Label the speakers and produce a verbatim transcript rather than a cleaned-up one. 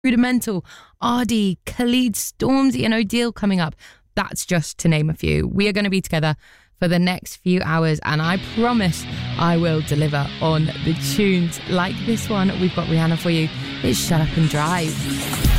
Speaker 1: Rudimental, R D, Khalid, Stormzy and Odile coming up. That's just to name a few. We are going to be together for the next few hours, and I promise I will deliver on the tunes like this one. We've got Rihanna for you. It's Shut Up and Drive.